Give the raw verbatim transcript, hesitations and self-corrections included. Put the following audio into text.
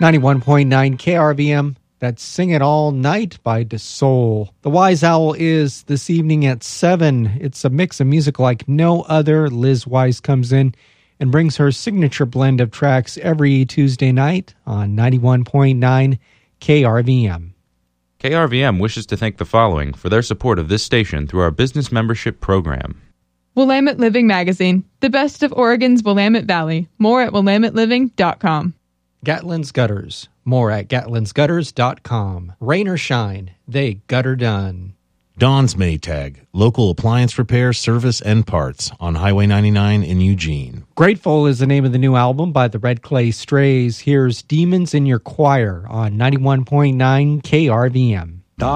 ninety-one point nine K R V M. That's Sing It All Night by DeSoul. The Wise Owl is this evening at seven. It's a mix of music like no other. Liz Wise comes in and brings her signature blend of tracks every Tuesday night on ninety-one point nine K R V M. K R V M wishes to thank the following for their support of this station through our business membership program. Willamette Living Magazine, the best of Oregon's Willamette Valley. More at willamette living dot com. Gatlin's Gutters. More at gatlins gutters dot com. Rain or shine, they gutter done. Dawn's Minitag, local appliance repair, service, and parts on Highway ninety-nine in Eugene. Grateful is the name of the new album by the Red Clay Strays. Here's Demons in Your Choir on ninety-one point nine K R V M.